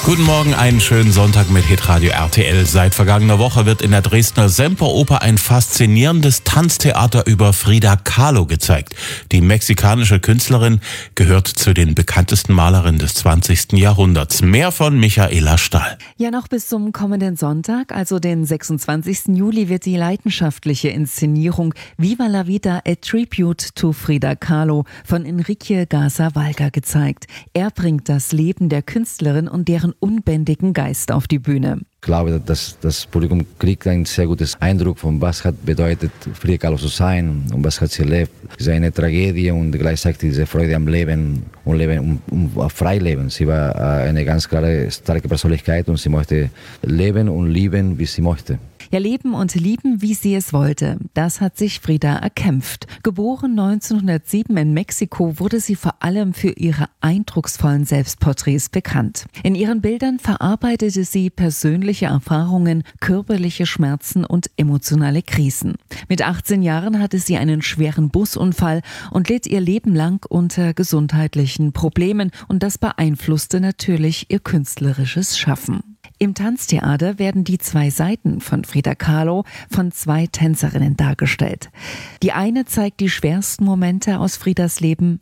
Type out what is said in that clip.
Guten Morgen, einen schönen Sonntag mit Hitradio RTL. Seit vergangener Woche wird in der Dresdner Semperoper ein faszinierendes Tanztheater über Frida Kahlo gezeigt. Die mexikanische Künstlerin gehört zu den bekanntesten Malerinnen des 20. Jahrhunderts. Mehr von Michaela Stahl. Ja, noch bis zum kommenden Sonntag, also den 26. Juli, wird die leidenschaftliche Inszenierung Viva la Vida, a Tribute to Frida Kahlo von Enrique Garza-Valga gezeigt. Er bringt das Leben der Künstlerin und deren unbändigen Geist auf die Bühne. Ich glaube, dass das Publikum kriegt einen sehr guten Eindruck von was hat bedeutet, Frida Kahlo zu sein und was hat sie erlebt. Seine Tragödie und gleichzeitig diese Freude am Leben und frei leben. Sie war eine ganz klare, starke Persönlichkeit und sie möchte leben und lieben, wie sie möchte. Ja, leben und lieben, wie sie es wollte. Das hat sich Frida erkämpft. Geboren 1907 in Mexiko, wurde sie vor allem für ihre eindrucksvollen Selbstporträts bekannt. In ihren Bildern verarbeitete sie persönliche Erfahrungen, körperliche Schmerzen und emotionale Krisen. Mit 18 Jahren hatte sie einen schweren Busunfall und litt ihr Leben lang unter gesundheitlichen Problemen. Und das beeinflusste natürlich ihr künstlerisches Schaffen. Im Tanztheater werden die zwei Seiten von Frida Kahlo von zwei Tänzerinnen dargestellt. Die eine zeigt die schwersten Momente aus Fridas Leben,